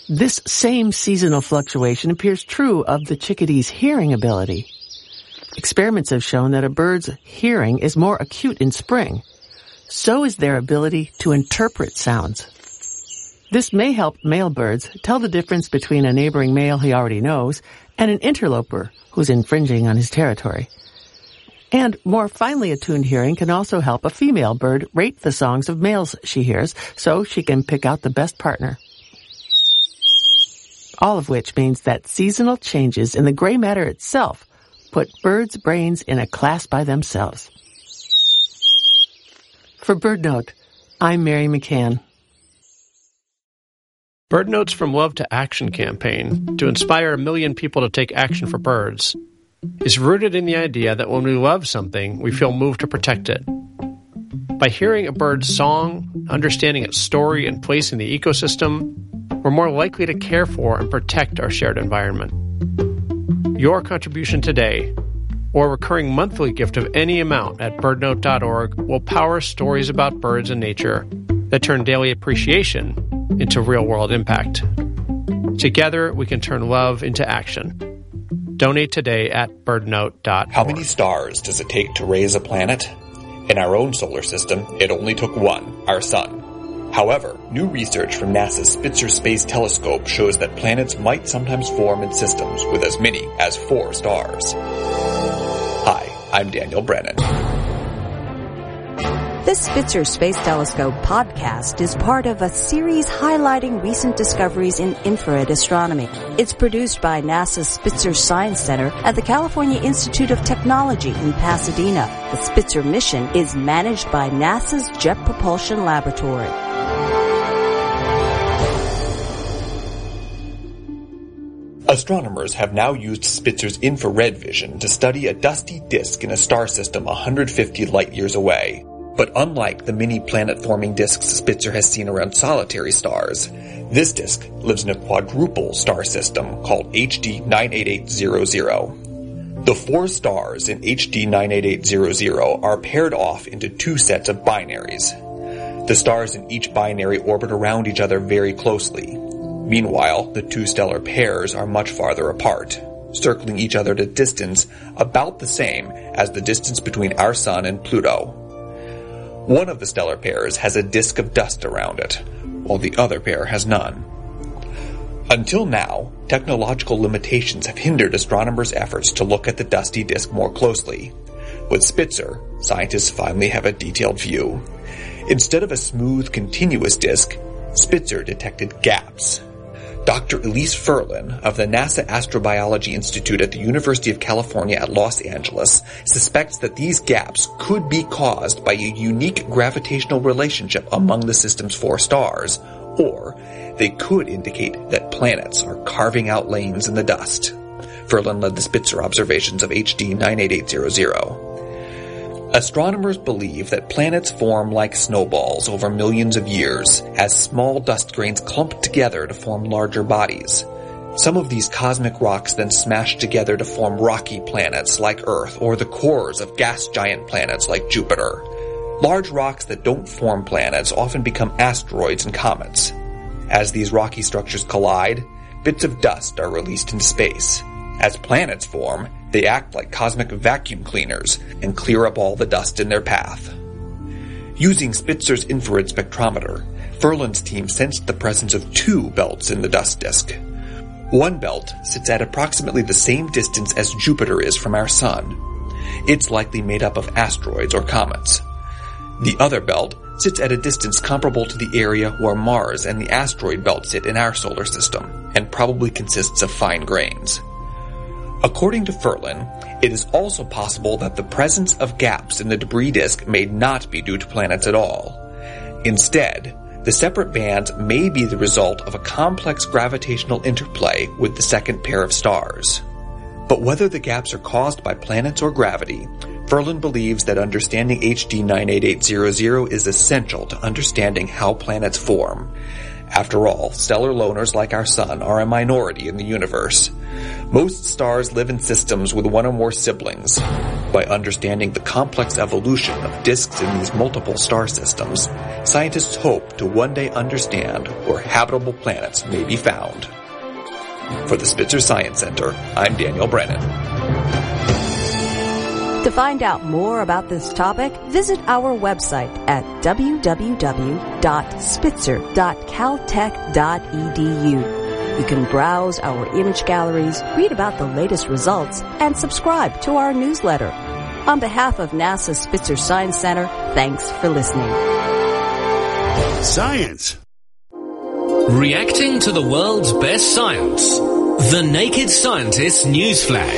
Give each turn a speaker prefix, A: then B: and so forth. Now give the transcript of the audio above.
A: This same seasonal fluctuation appears true of the chickadee's hearing ability. Experiments have shown that a bird's hearing is more acute in spring. So is their ability to interpret sounds. This may help male birds tell the difference between a neighboring male he already knows and an interloper who's infringing on his territory. And more finely attuned hearing can also help a female bird rate the songs of males she hears so she can pick out the best partner. All of which means that seasonal changes in the gray matter itself put birds' brains in a class by themselves. For BirdNote, I'm Mary McCann.
B: BirdNote's From Love to Action campaign, to inspire 1 million people to take action for birds, is rooted in the idea that when we love something, we feel moved to protect it. By hearing a bird's song, understanding its story and place in the ecosystem, we're more likely to care for and protect our shared environment. Your contribution today, or a recurring monthly gift of any amount at birdnote.org, will power stories about birds and nature that turn daily appreciation into real-world impact. Together, we can turn love into action. Donate today at birdnote.org.
C: How many stars does it take to raise a planet? In our own solar system, it only took one, our sun. However, new research from NASA's Spitzer Space Telescope shows that planets might sometimes form in systems with as many as 4 stars. Hi, I'm Daniel Brennan.
D: The Spitzer Space Telescope podcast is part of a series highlighting recent discoveries in infrared astronomy. It's produced by NASA's Spitzer Science Center at the California Institute of Technology in Pasadena. The Spitzer mission is managed by NASA's Jet Propulsion Laboratory.
C: Astronomers have now used Spitzer's infrared vision to study a dusty disk in a star system 150 light-years away. But unlike the many planet-forming disks Spitzer has seen around solitary stars, this disk lives in a quadruple star system called HD 98800. The 4 stars in HD 98800 are paired off into 2 sets of binaries. The stars in each binary orbit around each other very closely. Meanwhile, the 2 stellar pairs are much farther apart, circling each other at a distance about the same as the distance between our Sun and Pluto. One of the stellar pairs has a disk of dust around it, while the other pair has none. Until now, technological limitations have hindered astronomers' efforts to look at the dusty disk more closely. With Spitzer, scientists finally have a detailed view. Instead of a smooth, continuous disk, Spitzer detected gaps. Dr. Elise Ferlin of the NASA Astrobiology Institute at the University of California at Los Angeles suspects that these gaps could be caused by a unique gravitational relationship among the system's 4 stars, or they could indicate that planets are carving out lanes in the dust. Ferlin led the Spitzer observations of HD 98800. Astronomers believe that planets form like snowballs over millions of years, as small dust grains clump together to form larger bodies. Some of these cosmic rocks then smash together to form rocky planets like Earth, or the cores of gas giant planets like Jupiter. Large rocks that don't form planets often become asteroids and comets. As these rocky structures collide, bits of dust are released into space. As planets form, they act like cosmic vacuum cleaners and clear up all the dust in their path. Using Spitzer's infrared spectrometer, Ferlin's team sensed the presence of 2 belts in the dust disk. One belt sits at approximately the same distance as Jupiter is from our Sun. It's likely made up of asteroids or comets. The other belt sits at a distance comparable to the area where Mars and the asteroid belt sit in our solar system, and probably consists of fine grains. According to Ferlin, it is also possible that the presence of gaps in the debris disk may not be due to planets at all. Instead, the separate bands may be the result of a complex gravitational interplay with the second pair of stars. But whether the gaps are caused by planets or gravity, Ferlin believes that understanding HD 98800 is essential to understanding how planets form. After all, stellar loners like our sun are a minority in the universe. Most stars live in systems with one or more siblings. By understanding the complex evolution of disks in these multiple star systems, scientists hope to one day understand where habitable planets may be found. For the Spitzer Science Center, I'm Daniel Brennan.
D: To find out more about this topic, visit our website at www.spitzer.caltech.edu. You can browse our image galleries, read about the latest results, and subscribe to our newsletter. On behalf of NASA's Spitzer Science Center, thanks for listening.
E: Science.
F: Reacting to the world's best science. The Naked Scientist Newsflash.